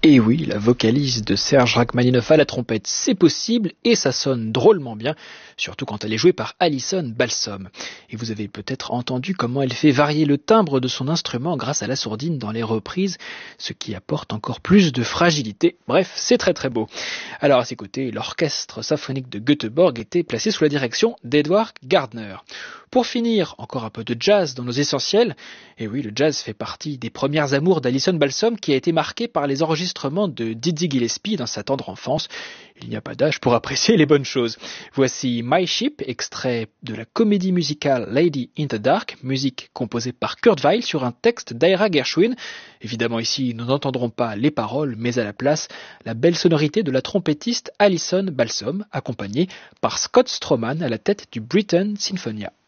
Et oui, la vocalise de Serge Rachmaninoff à la trompette, c'est possible et ça sonne drôlement bien, surtout quand elle est jouée par Alison Balsom. Et vous avez peut-être entendu comment elle fait varier le timbre de son instrument grâce à la sourdine dans les reprises, ce qui apporte encore plus de fragilité. Bref, c'est très très beau. Alors à ses côtés, l'orchestre symphonique de Göteborg était placé sous la direction d'Edward Gardner. Pour finir, encore un peu de jazz dans nos essentiels. Et oui, le jazz fait partie des premières amours d'Alison Balsom qui a été marquée par les enregistrements de Dizzy Gillespie dans sa tendre enfance. Il n'y a pas d'âge pour apprécier les bonnes choses. Voici My Ship, extrait de la comédie musicale Lady in the Dark, musique composée par Kurt Weill sur un texte d'Ira Gershwin. Évidemment ici, nous n'entendrons pas les paroles, mais à la place, la belle sonorité de la trompettiste Alison Balsom, accompagnée par Scott Stroman à la tête du Britten Sinfonia.